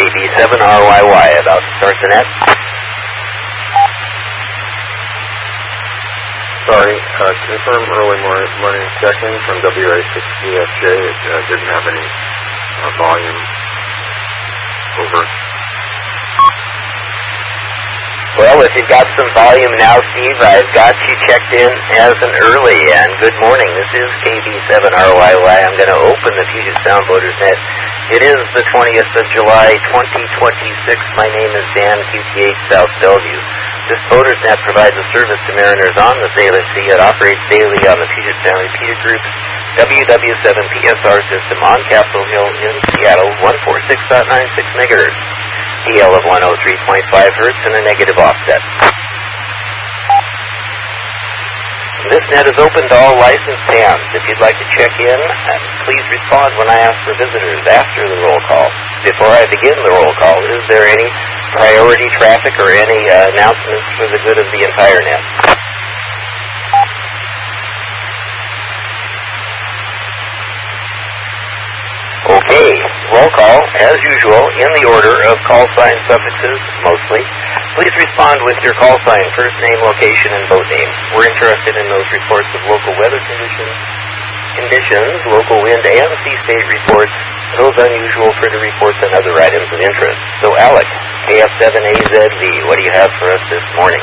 KB7RYY, about to start the net. Sorry, confirm early morning check-in from WA6DFJ. It didn't have any volume. Over. Well, if you've got some volume now, Steve, I've got you checked in as an early, and good morning. This is KB7RYY. I'm going to open the Puget Sound Voters Net. It is the 20th of July, 2026. My name is Dan, QTH South Bellevue. This Voters Net provides a service to mariners on the Salem Sea. It operates daily on the Puget Sound Repeater Group's WW7 PSR system on Capitol Hill in Seattle, 146.96 megahertz. PL of 103.5 hertz and a negative offset. This net is open to all licensed hands. If you'd like to check in, please respond when I ask for visitors after the roll call. Before I begin the roll call, is there any priority traffic or any announcements for the good of the entire net? Okay, roll call, as usual, in the order of call sign suffixes, mostly. Please respond with your call sign, first name, location, and boat name. We're interested in those reports of local weather conditions, local wind and sea state reports, those unusual critter reports, and other items of interest. So, Alec, KF7AZV, what do you have for us this morning?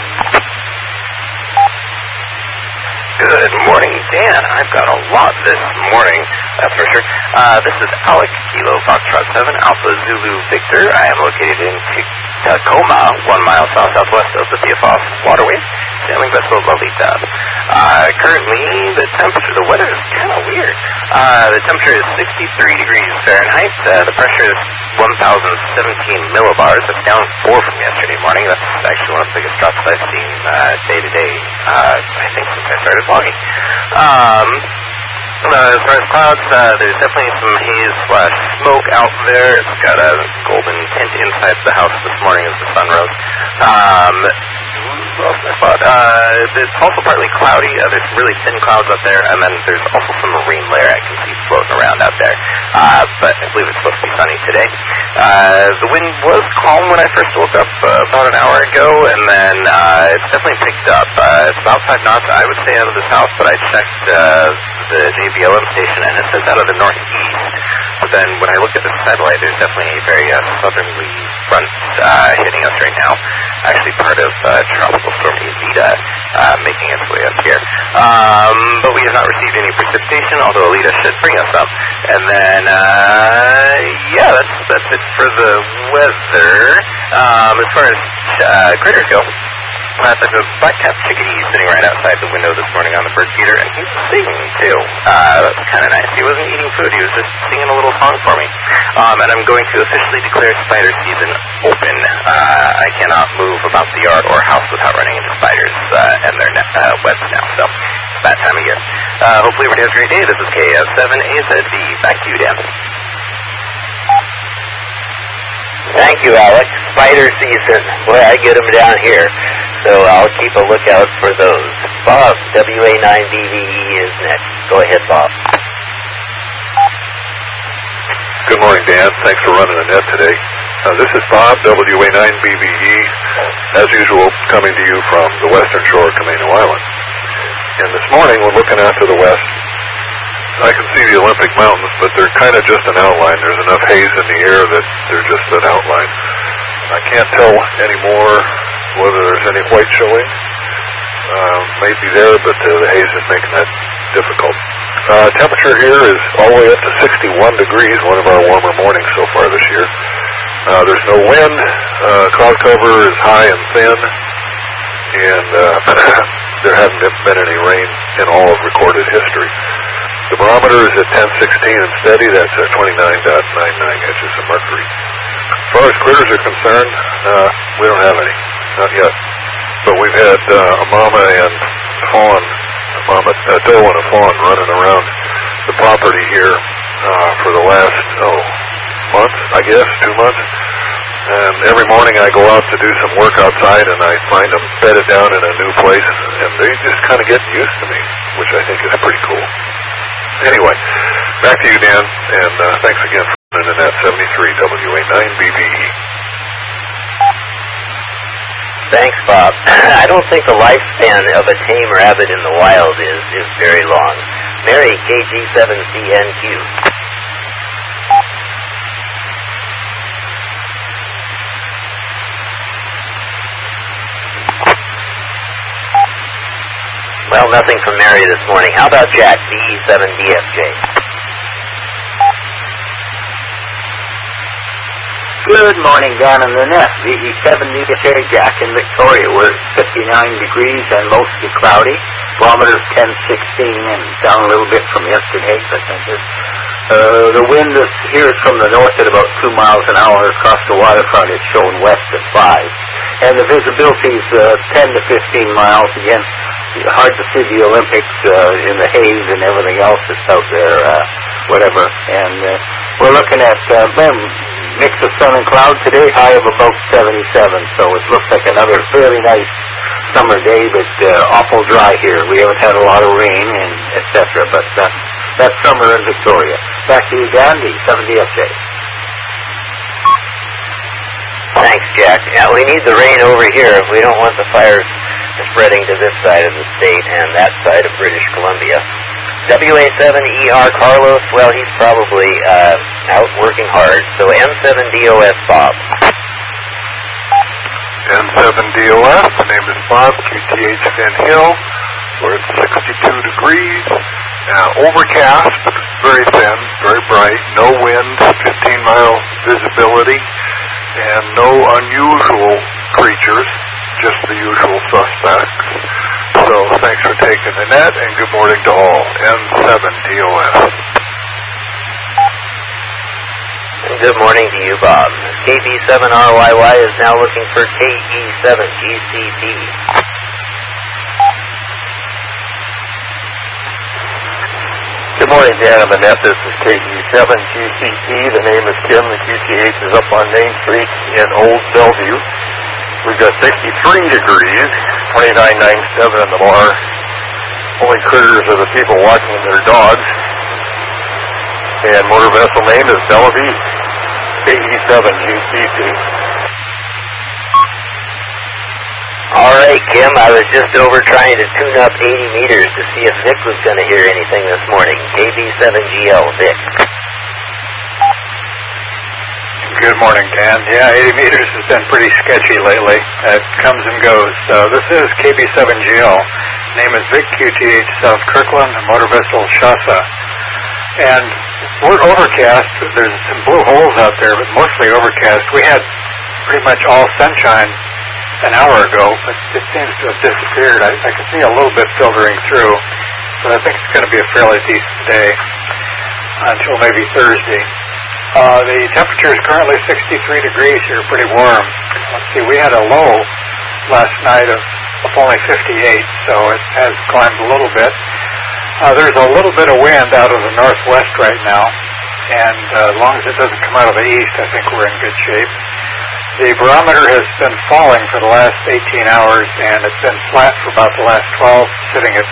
Good morning, Dan. I've got a lot this morning, that's for sure. This is Alex, Kilo Foxtrot 7, Alpha Zulu Victor. I am located in Tacoma, 1 mile southwest of the PFOS waterway, sailing vessel Lolita. Currently, the weather is kind of weird. The temperature is 63 degrees Fahrenheit. The pressure is 1,017 millibars. That's down 4 from yesterday morning. That's actually one of the biggest drops I've seen day to day, I think, since I started vlogging. As far as clouds, there's definitely some haze/smoke out there. It's got a golden tint inside the house this morning as the sun rose. It's also partly cloudy. There's some really thin clouds up there, and then there's also some marine layer I can see floating around out there. But I believe it's supposed to be sunny today. The wind was calm when I first woke up about an hour ago, and then it's definitely picked up. It's about 5 knots, I would say, out of this house, but I checked the JBLM station, and it says out of the northeast. But then when I look at the satellite, there's definitely a very southerly front hitting us right now. Actually part of Tropical Storm Alita making its way up here. But we have not received any precipitation, although Alita should bring us up. And then, that's it for the weather. As far as critters go, there's a black-capped chickadee sitting right outside the window this morning on the bird feeder, and he's singing, too. That's kind of nice. He wasn't eating food. He was just singing a little song for me. And I'm going to officially declare spider season open. I cannot move about the yard or house without running into spiders and their webs now, so it's that time of year. Hopefully everybody has a great day. This is KF7AZV. Back to you, Dan. Thank you, Alex. Spider season. Boy, I get them down here. So I'll keep a lookout for those. Bob, WA9BVE is next. Go ahead, Bob. Good morning, Dan. Thanks for running the net today. This is Bob, WA9BVE, as usual, coming to you from the western shore of Camino Island. And this morning, we're looking out to the west. I can see the Olympic Mountains, but they're kind of just an outline. There's enough haze in the air that they're just an outline. I can't tell anymore whether there's any white showing. Maybe there, but the haze is making that difficult. Temperature here is all the way up to 61 degrees, one of our warmer mornings so far this year. There's no wind. Cloud cover is high and thin, and there hasn't been any rain in all of recorded history. The barometer is at 1016 and steady. That's at 29.99 inches of mercury. As far as critters are concerned, we don't have any. Not yet. But we've had a mama and fawn, a doe and a fawn running around the property here for the last, month, I guess, 2 months. And every morning I go out to do some work outside, and I find them bedded down in a new place, and they just kind of get used to me, which I think is pretty cool. Anyway, back to you, Dan, and thanks again for running that 73 WA9BBE. don't think the lifespan of a tame rabbit in the wild is very long. Mary, KG7CNQ. Well, nothing from Mary this morning. How about Jack, VE7DFJ? Good morning down in the net. VE7DFJ, Jack in Victoria. We're 59 degrees and mostly cloudy. Barometer's 1016 and down a little bit from yesterday, I think. The wind is here from the north at about 2 miles an hour across the waterfront. It's showing west at 5. And the visibility's 10 to 15 miles. Again, hard to see the Olympics in the haze and everything else that's out there, whatever. And we're looking at mix of sun and cloud today, high of about 77. So it looks like another fairly nice summer day, but awful dry here. We haven't had a lot of rain and etc. But that's summer in Victoria. Back to you, Dan, the 70FJ. Thanks, Jack. Yeah, we need the rain over here if we don't want the fires spreading to this side of the state and that side of British Columbia. WA7ER Carlos, well, he's probably out working hard. So N7DOS Bob. N7DOS, the name is Bob, QTH Van Hill. We're at 62 degrees. Overcast, very thin, very bright, no wind, 15-mile visibility, and no unusual creatures, just the usual suspects. So thanks for taking the net, and good morning to all. N7DOS. And good morning to you, Bob. KB7RYY is now looking for KE7GCP. Good morning, Dan. I'm Annette. This is KE7GCP. The name is Kim. The QTH is up on Main Street in Old Bellevue. We've got 63 degrees, 29.97 in the bar. Only critters are the people watching their dogs. And motor vessel name is Bellevue, KE7GCP. All right, Kim, I was just over trying to tune up 80 meters to see if Vic was going to hear anything this morning. KB7GL, Vic. Good morning, Dan. Yeah, 80 meters has been pretty sketchy lately. It comes and goes. This is KB7GL. Name is Vic, QTH South Kirkland, motor vessel Shasa. And we're overcast. There's some blue holes out there, but mostly overcast. We had pretty much all sunshine an hour ago, but it seems to have disappeared. I can see a little bit filtering through, but I think it's going to be a fairly decent day until maybe Thursday. The temperature is currently 63 degrees here, pretty warm. Let's see, we had a low last night of only 58, so it has climbed a little bit. There's a little bit of wind out of the northwest right now, and as long as it doesn't come out of the east, I think we're in good shape. The barometer has been falling for the last 18 hours, and it's been flat for about the last 12, sitting at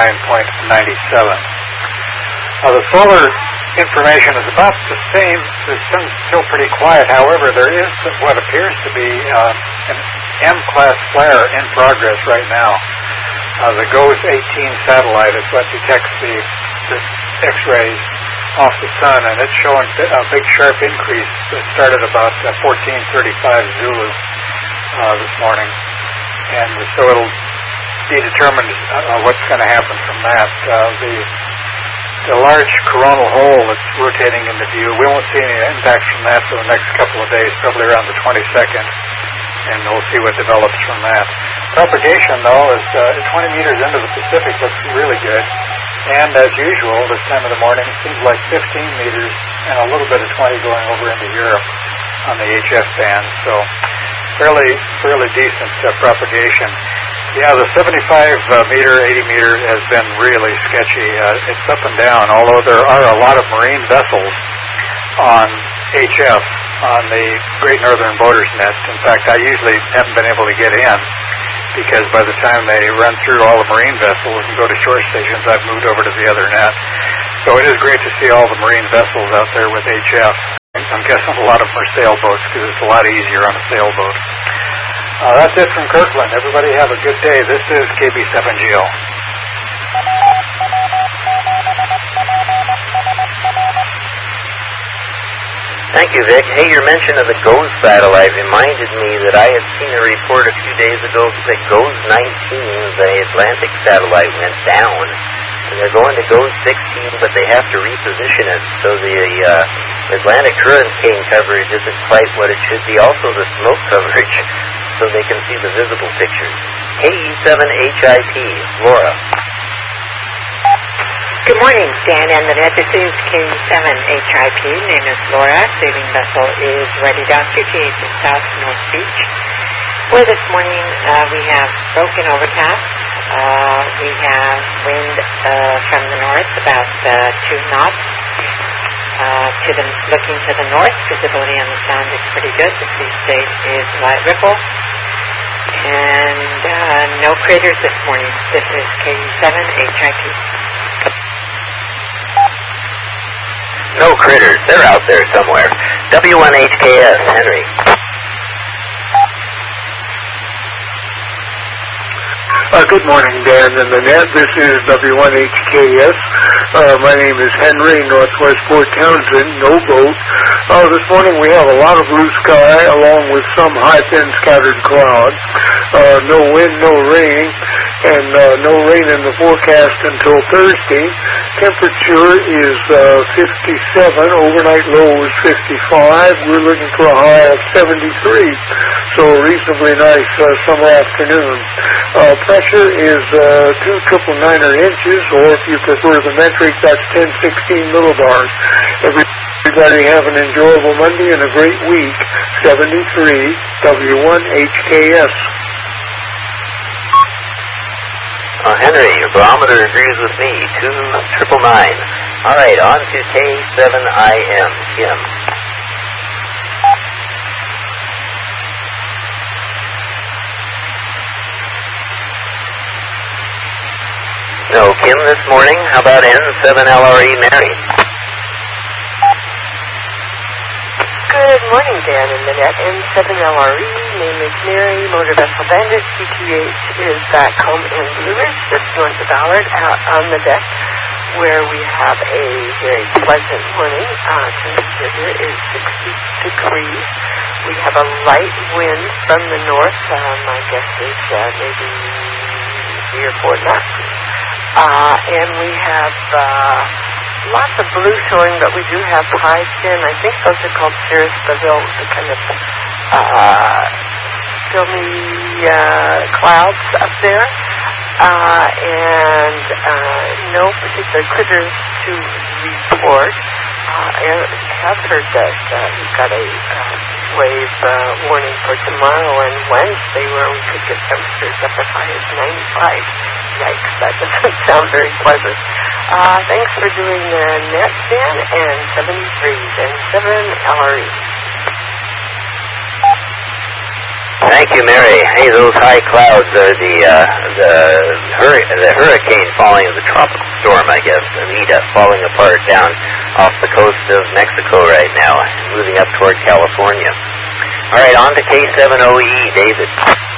29.97. The solar information is about the same. The sun's still pretty quiet. However, there is what appears to be an M-class flare in progress right now. The GOES 18 satellite is what detects the X-rays off the sun, and it's showing a big sharp increase. It started about 14:35 Zulu this morning, and so it'll be determined what's going to happen from that. The large coronal hole that's rotating into view, we won't see any impact from that for the next couple of days, probably around the 22nd, and we'll see what develops from that. Propagation, though, is 20 meters into the Pacific, looks really good. And as usual, this time of the morning, it seems like 15 meters and a little bit of 20 going over into Europe on the HF band. So fairly decent propagation. Yeah, the 75-meter, 80-meter has been really sketchy. It's up and down, although there are a lot of marine vessels on HF, on the Great Northern Boaters net. In fact, I usually haven't been able to get in because by the time they run through all the marine vessels and go to shore stations, I've moved over to the other net. So it is great to see all the marine vessels out there with HF. I'm guessing a lot of them are sailboats because it's a lot easier on a sailboat. That's it from Kirkland. Everybody have a good day. This is KB7GO. Thank you, Vic. Hey, your mention of the GOES satellite reminded me that I had seen a report a few days ago that GOES 19, the Atlantic satellite, went down. And they're going to GOES 16, but they have to reposition it. So the Atlantic hurricane coverage isn't quite what it should be. Also the smoke coverage, so they can see the visible pictures. KE7HIP, Laura. Good morning, Dan and Lynette. This is K7HIP. Name is Laura. Sailing vessel is ready down QTH in South North Beach. Well, this morning we have broken overcast. We have wind from the north, about 2 knots. Looking to the north, visibility on the sound is pretty good. The sea state is light ripple. And no craters this morning. This is K7HIP. No critters. They're out there somewhere. W1HKS, Henry. Good morning, Dan and Lynette. This is W1HKS. My name is Henry, Northwest Port Townsend, no boat. This morning we have a lot of blue sky along with some high thin scattered clouds. No wind, no rain, and no rain in the forecast until Thursday. Temperature is 57. Overnight low is 55. We're looking for a high of 73. So a reasonably nice summer afternoon. Pressure is 2,999 inches, or if you prefer the metric, that's 1016 millibars. Everybody have an enjoyable Monday and a great week. 73 W1HKS. Henry, your barometer agrees with me. 2,999. All right, on to K7IM. Kim. No, Kim this morning. How about N7LRE, Mary? Good morning, Dan and Lynette. N7LRE, name is Mary, motor vessel Bandit, QTH is back home in Blue Ridge, just north of Ballard, out on the deck, where we have a very pleasant morning. Temperature here is 60 degrees. We have a light wind from the north. My guess is maybe 3 or 4 knots. And we have lots of blue showing, but we do have high thin. I think those are called cirrus Brazil, the kind of filmy clouds up there. And no particular critters to report. I have heard that we've got a wave warning for tomorrow and Wednesday where we could get temperatures up as high as 95. Yikes, that doesn't sound very pleasant. Thanks for doing the net, Dan, and 73 and 7LRE. Thank you, Mary. Hey, those high clouds are the hurricane falling, the tropical storm, I guess, Anita, falling apart down off the coast of Mexico right now, moving up toward California. All right, on to K7OE, David.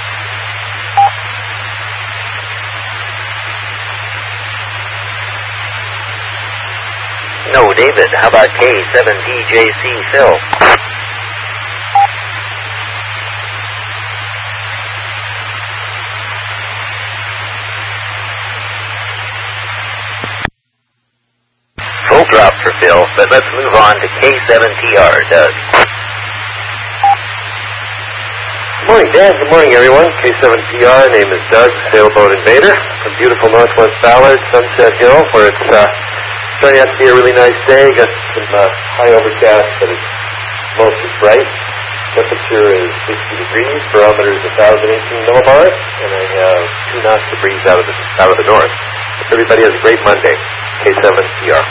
No, David. How about K7DJC, Phil? Full drop for Phil, but let's move on to K7TR, Doug. Good morning, Dan. Good morning, everyone. K7TR, name is Doug, sailboat invader from beautiful Northwest Ballard, Sunset Hill, where it's turning out to be a really nice day. Got some high overcast, but it's mostly bright. Temperature is 60 degrees. Barometer is 1,018 millibars, and I have 2 knots of breeze out of the north. Hope everybody has a great Monday. K7TR.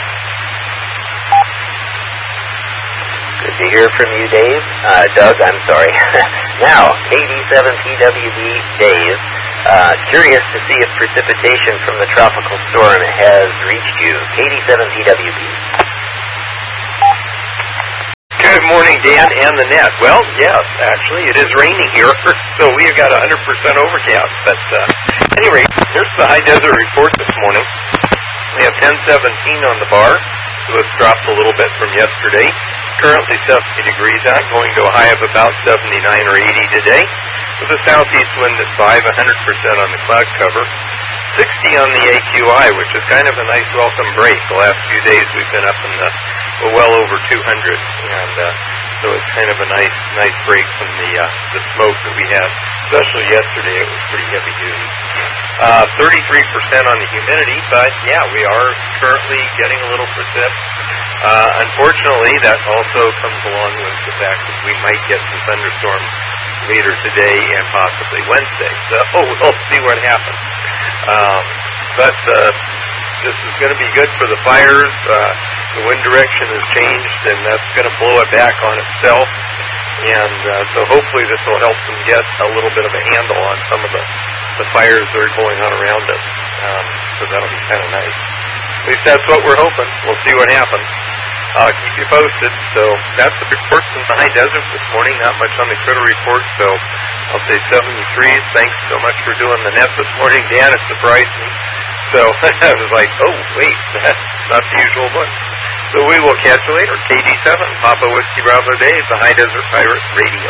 Good to hear from you, Dave. Doug, I'm sorry. Now, KD7TWB, Dave. Curious to see if precipitation from the tropical storm has reached you. KD7TWB. Good Good morning, Dan and the net. Well, yes, actually, it is raining here, so we have got 100% overcast. But anyway, here's the high desert report this morning. We have 1017 on the bar, so it's dropped a little bit from yesterday. Currently 70 degrees out, going to a high of about 79 or 80 today, with a southeast wind at 5, 100% on the cloud cover. 60 on the AQI, which is kind of a nice welcome break. The last few days we've been up in the well over 200, and so it's kind of a nice break from the smoke that we had. Especially yesterday, it was pretty heavy duty. 33% on the humidity, but yeah, we are currently getting a little precip. Unfortunately, that also comes along with the fact that we might get some thunderstorms later today and possibly Wednesday. So we'll see what happens. But this is going to be good for the fires. The wind direction has changed, and that's going to blow it back on itself. And so hopefully this will help them get a little bit of a handle on some of the fires that are going on around us. So that'll be kind of nice. At least that's what we're hoping. We'll see what happens. I'll keep you posted. So that's the reports in the high desert this morning. Not much on the critter report, so I'll say 73. Thanks so much for doing the net this morning, Dan. It surprised me. So I was like, oh, wait, that's not the usual one. So we will catch you later. KD7, Papa Whiskey Bravo Dave, the High Desert Pirates Radio.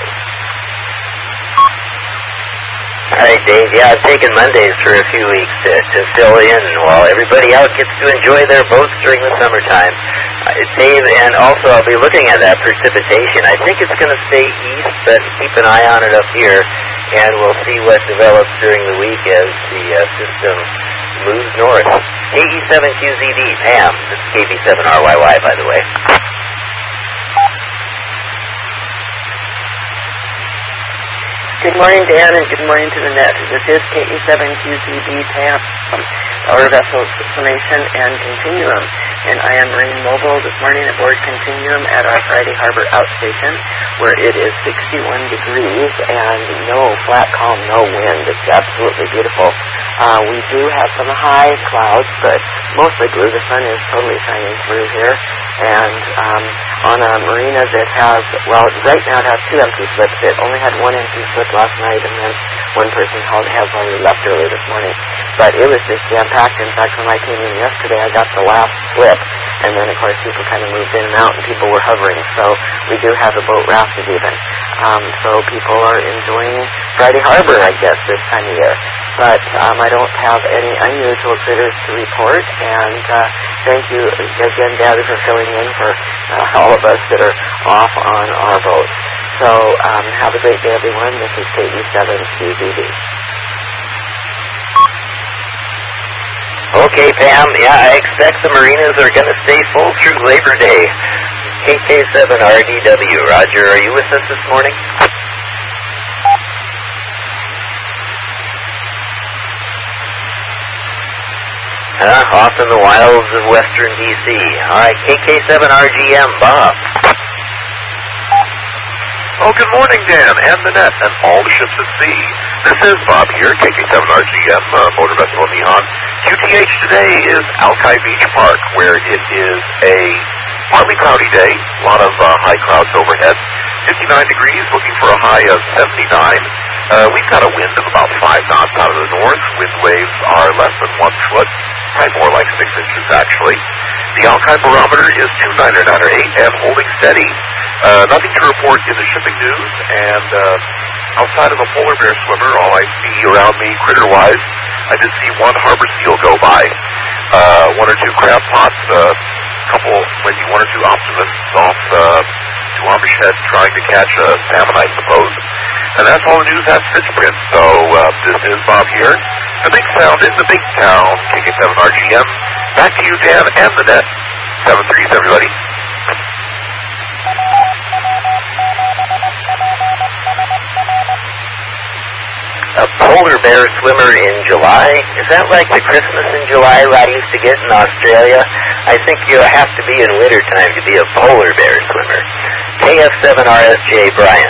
All right, Dave. Yeah, I've taken Mondays for a few weeks to fill in while everybody else gets to enjoy their boats during the summertime. Dave, and also I'll be looking at that precipitation. I think it's going to stay east, but keep an eye on it up here, and we'll see what develops during the week as the system moves north. KE7QZD, Pam. This is KB7RYY, by the way. Good morning, Dan, and good morning to the net. This is KE7QZB, Pam, our vessel summation and Continuum, and I am Marine Mobile this morning aboard Continuum at our Friday Harbor outstation, where it is 61 degrees and no flat calm, no wind. It's absolutely beautiful. We do have some high clouds, but mostly blue. The sun is totally shining through here, and on a marina that has, well, right now it has 2 empty slips. It only had 1 empty slip last night, and then one person has already left early this morning. But it was just jam-packed. In fact, when I came in yesterday, I got the last slip, and then, of course, people kind of moved in and out, and people were hovering. So we do have the boat rafted even. So people are enjoying Friday Harbor, I guess, this time of year. But I don't have any unusual critters to report, and thank you again, Daddy, for filling in for all of us that are off on our boat. So have a great day, everyone. This is KE7QZB. Okay, Pam. Yeah, I expect the marinas are going to stay full through Labor Day. KK7RDW. Roger, are you with us this morning? Off in the wilds of western D.C. All right, KK7RGM, Bob. Oh, good morning, Dan, and the net, and all the ships at sea. This is Bob here, KK7RGM, motor vessel in Neon. QTH today is Alki Beach Park, where it is a partly cloudy day, a lot of high clouds overhead. 59 degrees, looking for a high of 79. We've got a wind of about 5 knots out of the north. Wind waves are less than 1 foot, probably more like 6 inches actually. The Alki barometer is 299.8 and holding steady. Nothing to report in the shipping news, and outside of a polar bear swimmer, all I see around me, critter-wise, I did see 1 harbor seal go by, 1 or 2 crab pots, couple, maybe 1 or 2 optimists off to Amish Head trying to catch a salmon, I suppose. And that's all the news has to print. So this is Bob here, the big sound in the big town, KK7RGM. Back to you, Dan, and the net. 7-3, everybody. A polar bear swimmer in July? Is that like the Christmas in July I used to get in Australia? I think you have to be in winter time to be a polar bear swimmer. KF7RSJ, Brian.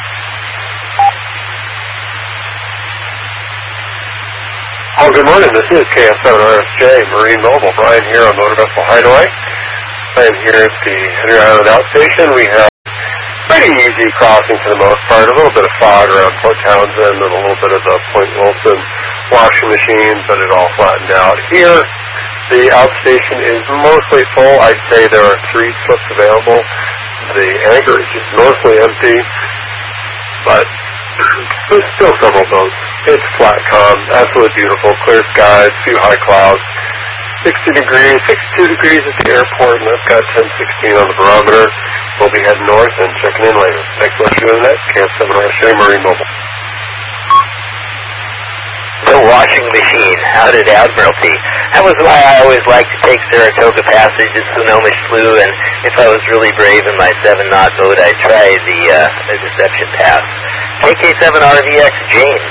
Oh, good morning. This is KF7RSJ, Marine Mobile. Brian here on Motor Vessel Hideaway. I am here at the Henry Island Outstation. We have pretty easy crossing for the most part. A little bit of fog around Port Townsend and a little bit of the Point Wilson washing machine, but it all flattened out. Here, the outstation is mostly full. I'd say there are 3 slips available. The anchorage is mostly empty, but there's still several boats. It's flat calm, absolutely beautiful, clear skies, few high clouds. 60 degrees, 62 degrees at the airport, and I've got 1016 on the barometer. We'll be heading north and checking in later. Thanks so much for doing that. Camp 7 Shea Marine Mobile. The washing machine out at Admiralty. That was why I always liked to take Saratoga Passage at Sonoma Slough, and if I was really brave in my 7-knot boat, I'd try the Deception Pass. KK7RVX, James.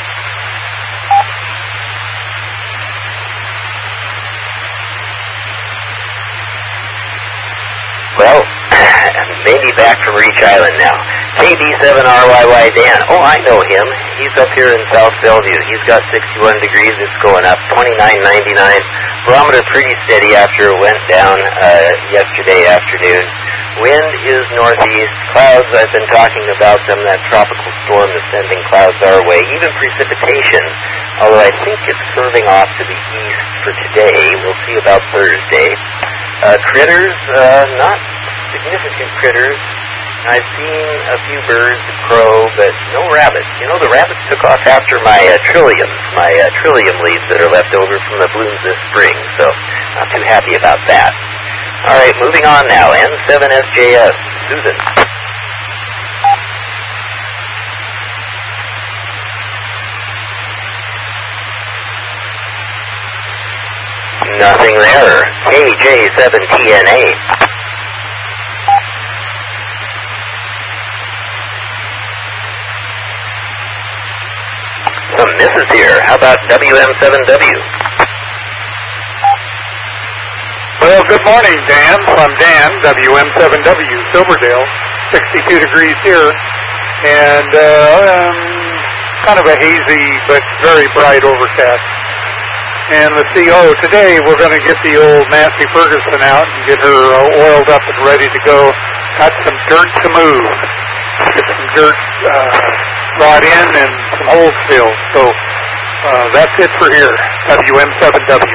Well, maybe back from Reach Island now. KB7RYY Dan. Oh, I know him. He's up here in South Bellevue. He's got 61 degrees. It's going up. 29.99. Barometer pretty steady after it went down yesterday afternoon. Wind is northeast. Clouds, I've been talking about them. That tropical storm is sending clouds our way. Even precipitation, although I think it's curving off to the east for today. We'll see about Thursday. Critters, not significant critters. I've seen a few birds, a crow, but no rabbits. You know, the rabbits took off after my trilliums, my trillium leaves that are left over from the blooms this spring, so not too happy about that. All right, moving on now. N7SJS, Susan. Nothing there. KJ7TNA. Some misses here. How about WM7W? Well, good morning, Dan. I'm Dan, WM7W, Silverdale, 62 degrees here, and kind of a hazy but very bright overcast. And the CO, today we're going to get the old Massey Ferguson out and get her oiled up and ready to go. Got some dirt to move. Get some dirt brought in and some holes filled. So that's it for here, WM7W.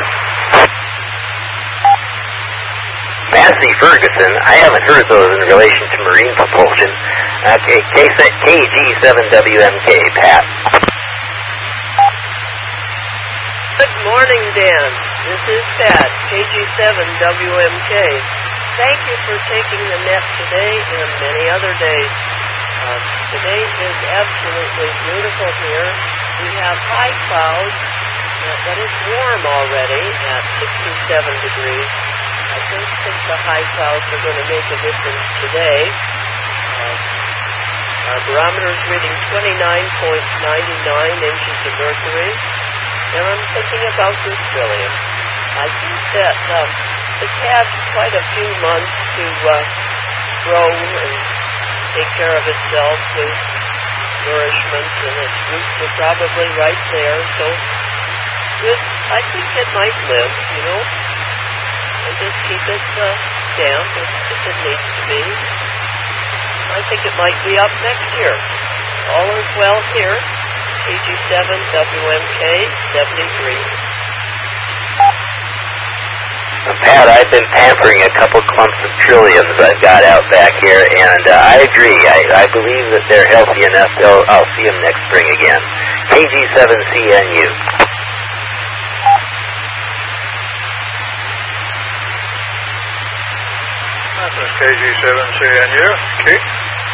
Massey Ferguson, I haven't heard those in relation to marine propulsion. Okay, KG7WMK, Pat. Good morning, Dan. This is Pat, KG7WMK. Thank you for taking the net today and many other days. Today is absolutely beautiful here. We have high clouds, but it's warm already at 67 degrees. I don't think the high clouds are going to make a difference today. Our barometer is reading 29.99 inches of mercury. And I'm thinking about this trillium. I think that it's had quite a few months to grow and take care of itself with nourishment, and its roots are probably right there. So I think it might live, you know, and just keep it damp if it needs to be. I think it might be up next year. All is well here. KG7WMK 73. Pat, I've been pampering a couple clumps of trilliums I've got out back here, and I agree. I believe that they're healthy enough. I'll see them next spring again. KG7CNU. This is KG7CNU. Keith.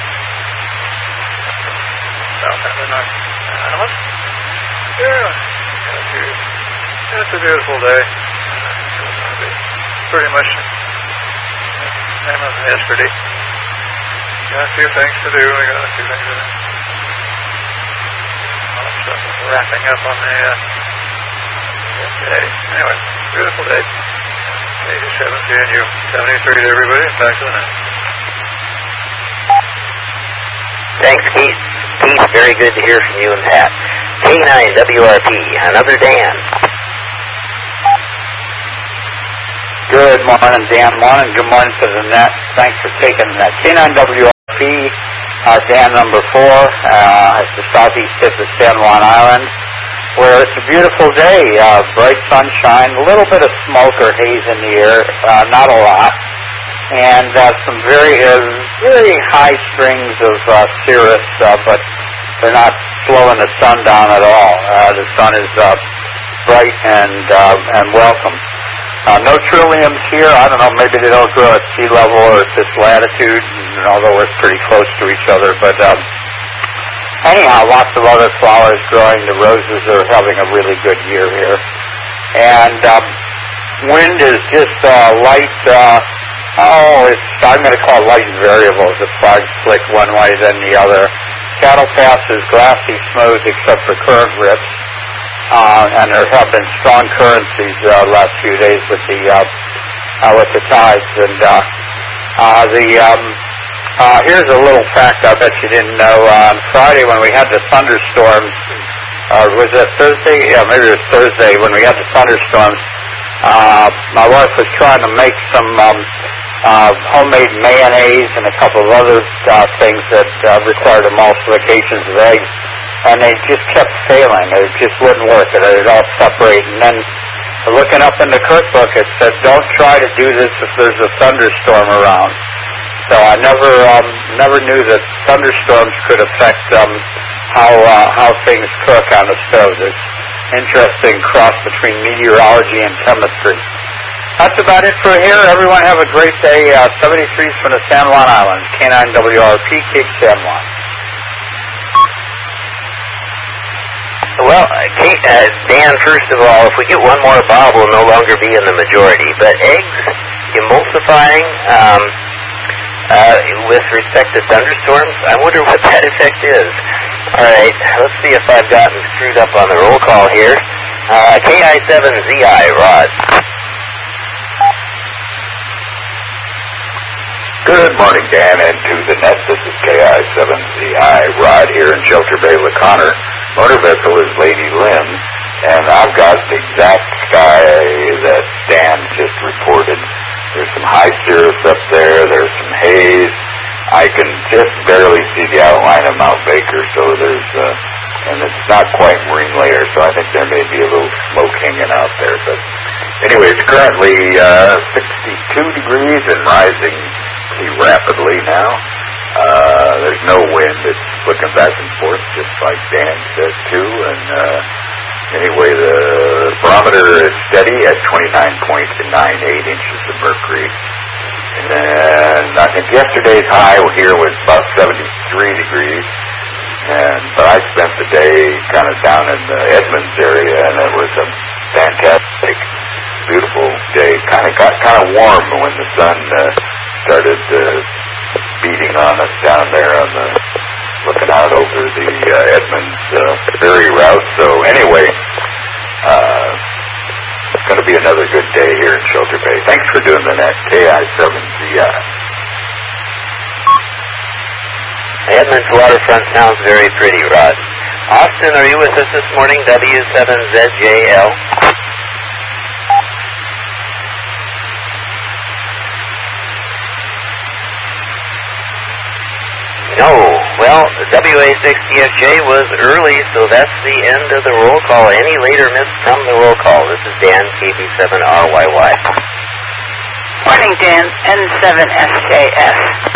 South Andalusia Island. Yeah, it's a beautiful day. Pretty much same as yesterday. Got a few things to do. We got a few things to do. Stuff wrapping up on the day. Anyway, beautiful day. 87 CNU. 73 to everybody. Back to the net. Thanks, Keith. Keith, very good to hear from you and Pat. K9WRP, another Dan. Good morning, Dan. Morning. Good morning to the net. Thanks for taking that. K9WRP, dam number 4 at the southeast tip of San Juan Island, where it's a beautiful day, bright sunshine, a little bit of smoke or haze in the air, not a lot, and some very high strings of cirrus, but they're not slowing the sun down at all. The sun is bright and welcome. No trilliums here. I don't know, maybe they don't grow at sea level or at this latitude, although we're pretty close to each other. But anyhow, lots of other flowers growing. The roses are having a really good year here. And wind is just light, I'm going to call it light and variable. The flags flick one way, then the other. Cattle Pass is glassy smooth except for current rips. And there have been strong currents these last few days with the tides. And here's a little fact I bet you didn't know. On Friday when we had the thunderstorms, was it Thursday? Yeah, maybe it was Thursday when we had the thunderstorms. My wife was trying to make some homemade mayonnaise and a couple of other things that required emulsifications of eggs. And they just kept failing. It just wouldn't work. It would all separate. And then looking up in the cookbook, it said, don't try to do this if there's a thunderstorm around. So I never knew that thunderstorms could affect how things cook on the stove. It's an interesting cross between meteorology and chemistry. That's about it for here. Everyone have a great day. 73's from the San Juan Islands. K9WRP, Cape San Juan. Well, Dan, first of all, if we get one more Bob, we'll no longer be in the majority. But eggs emulsifying with respect to thunderstorms, I wonder what that effect is. All right, let's see if I've gotten screwed up on the roll call here. KI7ZI, Rod. Good morning, Dan, and to the net. This is KI7ZI, Rod here in Shelter Bay, LaConner. Motor vessel is Lady Lynn, and I've got the exact sky that Dan just reported. There's some high cirrus up there. There's some haze. I can just barely see the outline of Mount Baker, so there's, and it's not quite marine layer, so I think there may be a little smoke hanging out there. But anyway, it's currently 62 degrees and rising pretty rapidly now. There's no wind. It's looking back and forth, just like Dan said, too. And anyway, the barometer is steady at 29.98 inches of mercury. And I think yesterday's high here was about 73 degrees. But I spent the day kind of down in the Edmonds area, and it was a fantastic, beautiful day. Got kind of warm when the sun started beating on us down there on the looking out over the Edmonds ferry route. So anyway, it's going to be another good day here in Shelter Bay. Thanks for doing the net. KI7ZI. Edmonds waterfront sounds very pretty, Rod. Austin, are you with us this morning? W7ZJL. No. Well, WA6DFJ was early, so that's the end of the roll call. Any later missed from the roll call. This is Dan, KB7RYY. Morning, Dan. N7SJS.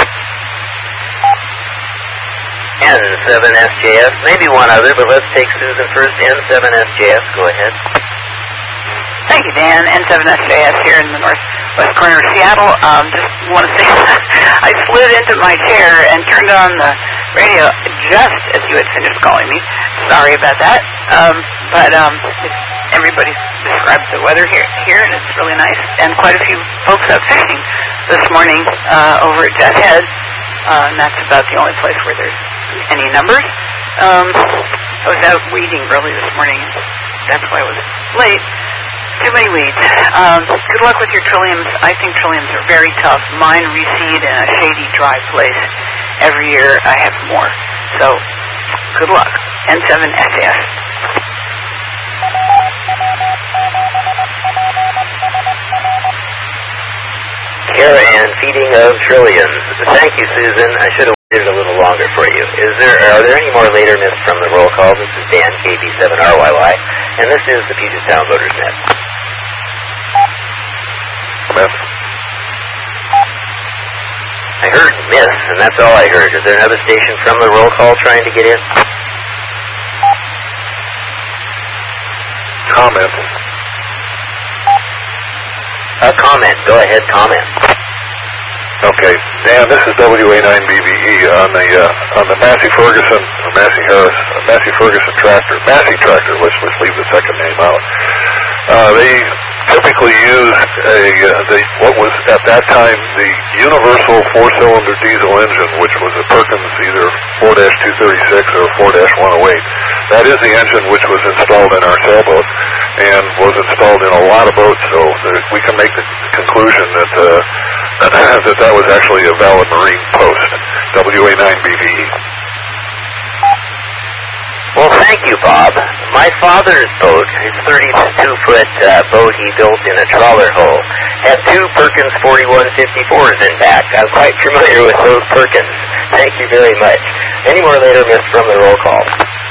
N7SJS. Maybe one other, but let's take Susan first. N7SJS. Go ahead. Thank you, Dan. N7SJS here in the northwest corner of Seattle. Just want to say I slid into my chair and turned on the radio just as you had finished calling me. Sorry about that. But everybody described the weather here, and it's really nice. And quite a few folks out fishing this morning over at Jet Head. And that's about the only place where there's any numbers. I was out weeding early this morning. That's why I was late. Too many weeds. Good luck with your trilliums. I think trilliums are very tough. Mine reseed in a shady, dry place. Every year I have more. So, good luck. N7SJS. Care and feeding of trillions. Thank you, Susan. I should have waited a little longer. longer for you. Are there any more later missed from the roll call? This is Dan, KB7RYY, and this is the Puget Sound Voters Net. Miss. I heard miss, and that's all I heard. Is there another station from the roll call trying to get in? Comment. A comment. Go ahead, comment. Okay, Dan, this is WA9BVE on the Massey Ferguson tractor. Massey tractor. Let's leave the second name out. They typically use what was at that time the universal four-cylinder diesel engine, which was a Perkins either 4-236 or 4-108. That is the engine which was installed in our sailboat and was installed in a lot of boats. So we can make the conclusion that that was actually a valid marine post. WA9BVE. Well, thank you, Bob. My father's boat, his 32-foot boat he built in a trawler hull, had two Perkins 4154s in back. I'm quite familiar with those Perkins. Thank you very much. Any more later missed from the roll call?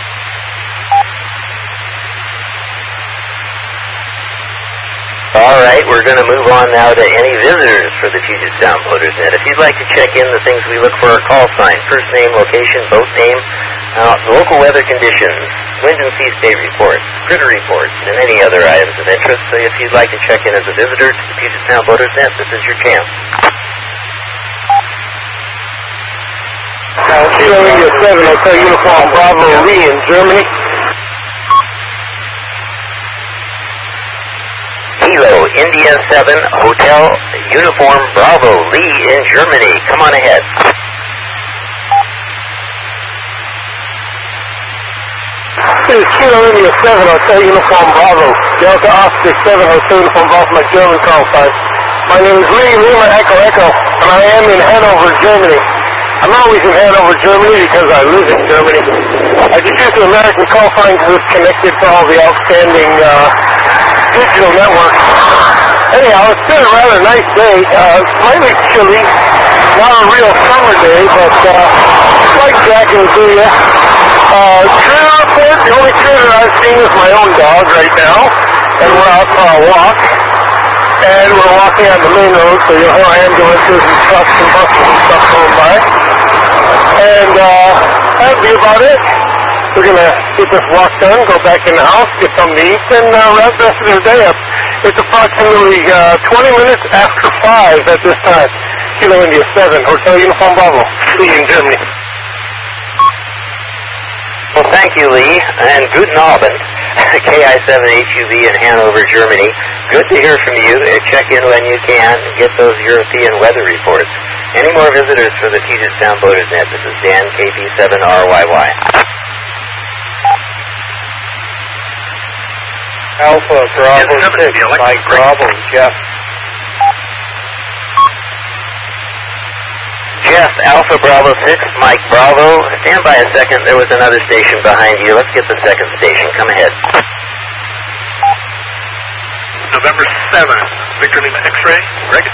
All right, we're going to move on now to any visitors for the Puget Sound Voters Net. If you'd like to check in the things we look for are call sign, first name, location, boat name, local weather conditions, wind and sea state reports, critter reports, and any other items of interest. So if you'd like to check in as a visitor to the Puget Sound Voters Net, this is your chance. Kilo India 7, Hotel Uniform Bravo Lee in Germany. Kilo India 7, Hotel Uniform Bravo Lee in Germany. Come on ahead. This is Kilo India 7, Hotel Uniform Bravo. Delta Oscar 7, Hotel Uniform Bravo, my German call sign. My name is Lee Lima Echo Echo, and I am in Hanover, Germany. I'm always in Hanover, Germany because I live in Germany. I just use the American call sign because it's connected to all the outstanding digital networks. Anyhow, it's been a rather nice day. Slightly chilly. Not a real summer day, but like Jack and Julia. Critter report, the only critter I've seen is my own dog right now. And we're out for a walk. And we're walking on the main road, so you'll hear ambulances and trucks and buses and stuff going by. And that'll be about it. We're going to get this walk done, go back in the house, get something to eat, and wrap the rest of the day up. It's approximately 20 minutes after 5 at this time. Kilo India 7, Hotel Uniform Bravo, Lee in Germany. Well, thank you, Lee, and guten Abend, KI7HUV in Hanover, Germany. Good to hear from you. Check in when you can. Get those European weather reports. Any more visitors for the Puget Sound Voters Net? This is Dan, KB7RYY. Alpha Bravo 6, Mike Bravo, Jeff. Jeff, Alpha Bravo 6, Mike Bravo. Stand by a second. There was another station behind you. Let's get the second station. Come ahead. November 7th, Victor Lima X-ray. Greg?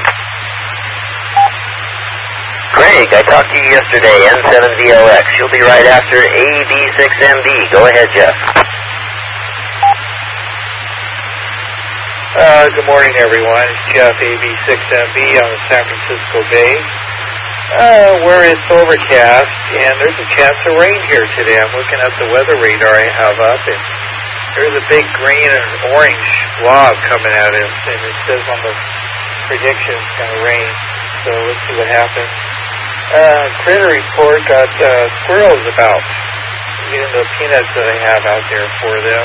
Greg, I talked to you yesterday, N7VLX. You'll be right after AB6MB. Go ahead, Jeff. Good morning, everyone. It's Jeff, AB6MB on the San Francisco Bay. Where it's overcast, and there's a chance of rain here today. I'm looking at the weather radar I have up, and there's a big green and orange blob coming at us, and it says on the prediction it's going to rain. So let's see what happens. Critter report got squirrels about. Getting the peanuts that I have out there for them,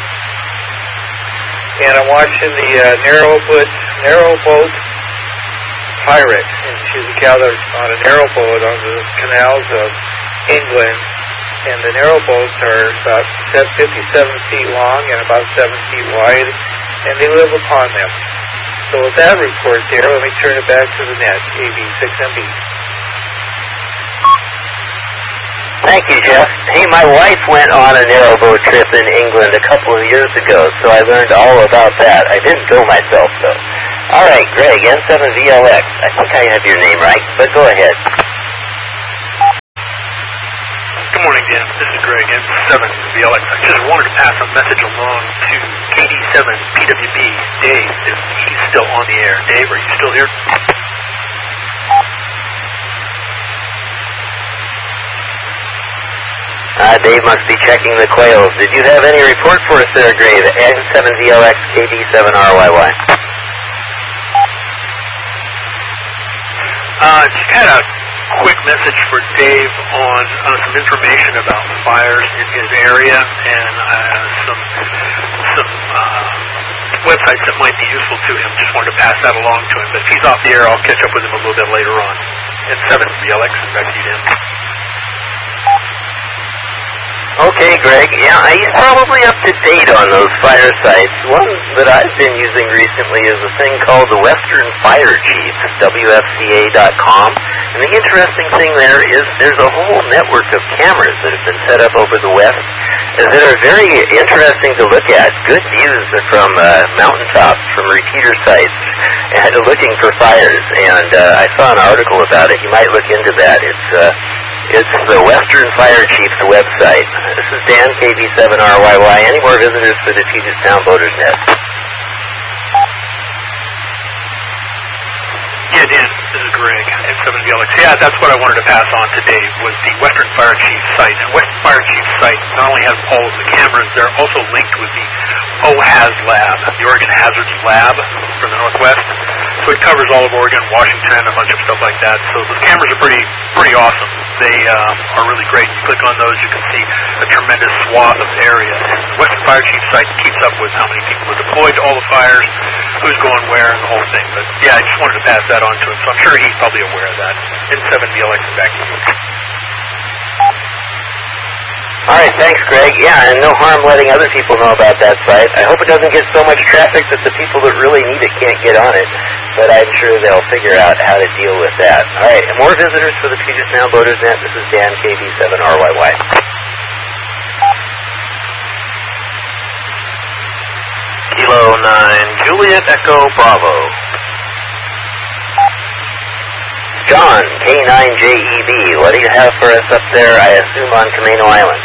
and I'm watching the narrowboat pirate, and she's gathered on a narrowboat on the canals of England, and the narrowboats are about 57 feet long and about 7 feet wide, and they live upon them. So with that report there, let me turn it back to the net, AB6MB. Thank you, Jeff. Hey, my wife went on a narrowboat trip in England a couple of years ago, so I learned all about that. I didn't go myself, though. All right, Greg, N7VLX. I think I have your name right, but go ahead. morning, Dan. This is Greg, M7VLX. I just wanted to pass a message along to KD7PWB, Dave, if he's still on the air. Dave, are you still here? Dave must be checking the quails. Did you have any report for us there, Greg? M7VLX, KD7RYY. Just had a quick message for Dave on some information about fires in his area and some websites that might be useful to him. Just wanted to pass that along to him. But if he's off the air, I'll catch up with him a little bit later on. M7VLX, back to you, Dan. Okay, Greg. Yeah, he's probably up to date on those fire sites. One that I've been using recently is a thing called the Western Fire Chief, WFCA.com. And the interesting thing there is there's a whole network of cameras that have been set up over the West that are very interesting to look at. Good views from mountaintops, from repeater sites, and looking for fires. And I saw an article about it. You might look into that. It's the Western Fire Chief's website. This is Dan, KB7RYY. Any more visitors for the Puget Sound Voters Net? Yeah, Dan, this is Greg, M7VLX. Yeah, that's what I wanted to pass on to Dave, was the Western Fire Chief's site. And Western Fire Chief's site not only has all of the cameras, they're also linked with the OHAZ lab, the Oregon Hazards Lab for the Northwest. So it covers all of Oregon, Washington, a bunch of stuff like that. So those cameras are pretty awesome. They are really great. You click on those, you can see a tremendous swath of area. And the Western Fire Chief site keeps up with how many people are deployed to all the fires, who's going where, and the whole thing. But yeah, I just wanted to pass that on to him. So I'm sure he's probably aware of that. M7VLX is back to you. All right, thanks, Greg. Yeah, and no harm letting other people know about that site. I hope it doesn't get so much traffic that the people that really need it can't get on it, but I'm sure they'll figure out how to deal with that. All right, more visitors for the Puget Sound Voters Net. This is Dan, KB7RYY. Kilo 9, Juliet Echo Bravo. John, K9JEB, what do you have for us up there, I assume on Camano Island?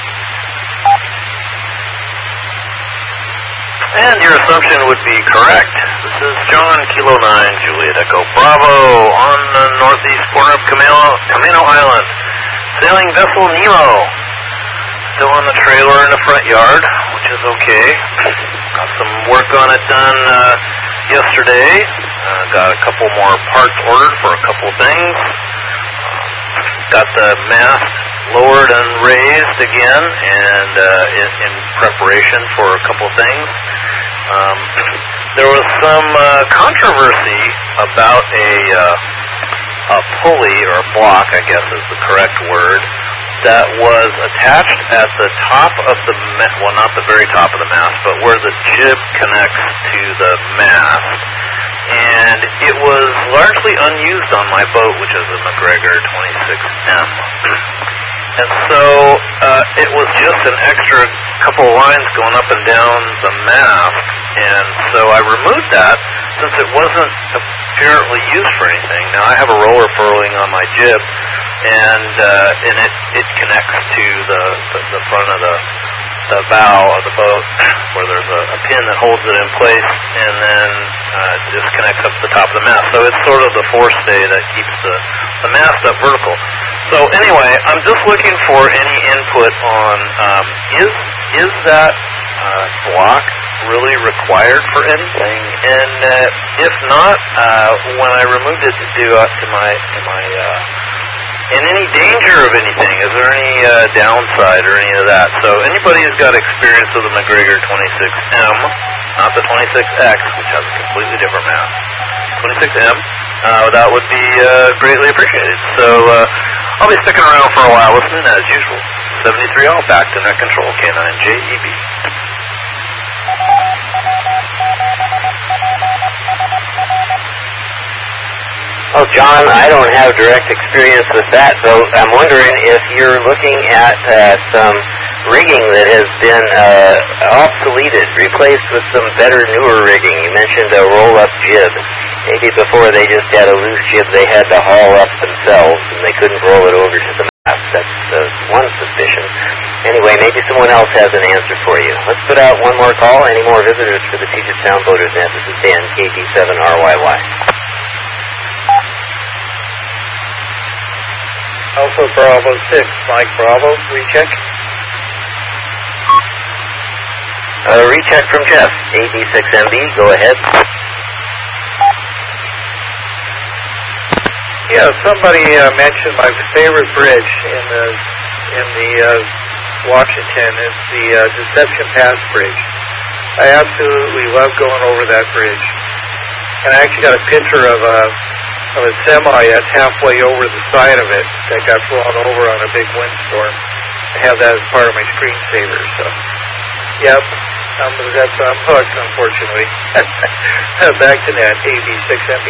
And your assumption would be correct. This is John, Kilo 9, Juliet Echo Bravo, on the northeast corner of Camano Island. Sailing vessel Nemo. Still on the trailer in the front yard, which is okay. Got some work on it done yesterday. Got a couple more parts ordered for a couple things. Got the mast lowered and raised again, and in preparation for a couple things. There was some controversy about a pulley, or a block, I guess is the correct word, that was attached at the top of the well, not the very top of the mast, but where the jib connects to the mast. And it was largely unused on my boat, which is a MacGregor 26M. And so it was just an extra couple of lines going up and down the mast. And so I removed that since it wasn't apparently used for anything. Now I have a roller furling on my jib, and it connects to the front of the bow of the boat, where there's a pin that holds it in place, and then it just connects up to the top of the mast. So it's sort of the forestay that keeps the mast up vertical. So anyway, I'm just looking for any input on is that block really required for anything? And if not, when I removed it to my in any danger of anything? Is there any downside or any of that? So anybody who's got experience with the MacGregor 26M, not the 26X, which has a completely different mast, 26M, that would be greatly appreciated. So I'll be sticking around for a while listening as usual. 73 all back to net control, K9JEB. Oh, John, I don't have direct experience with that, though. I'm wondering if you're looking at some rigging that has been obsoleted, replaced with some better, newer rigging. You mentioned a roll-up jib. Maybe before they just had a loose jib they had to haul up themselves, and they couldn't roll it over to the mast. That's one suspicion. someone else has an answer for you. Let's put out one more call. Any more visitors for the Puget Sound Voters Net? This is Dan, KP7RYY. Alpha Bravo 6, Mike Bravo, recheck. Recheck from Jeff, AB6MB, go ahead. Yeah, somebody mentioned my favorite bridge in the Washington is the Deception Pass Bridge. I absolutely love going over that bridge. And I actually got a picture of a semi that's halfway over the side of it that got blown over on a big windstorm. I have that as part of my screensaver. So, yep, I'm hooked, unfortunately. Back to that, AB6MB.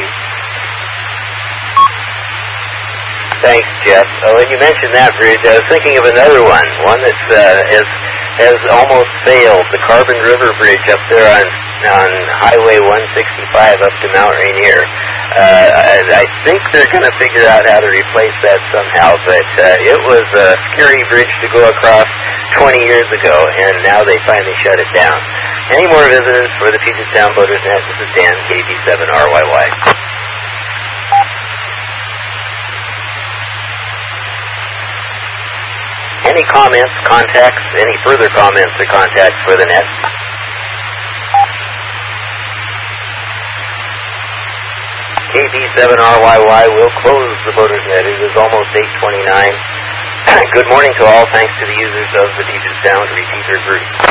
Thanks, Jeff. When you mentioned that bridge, I was thinking of another one that's has almost failed. The Carbon River Bridge up there on Highway 165 up to Mount Rainier. I think they're going to figure out how to replace that somehow, but it was a scary bridge to go across 20 years ago, and now they finally shut it down. Any more visitors for the Puget Sound Voters Net? This is Dan, KB7RYY. Any comments, contacts, any further comments or contacts for the net? KB7RYY will close the Voters Net. It is almost 8:29. Good morning to all. Thanks to the users of the Puget Sound Repeater Group.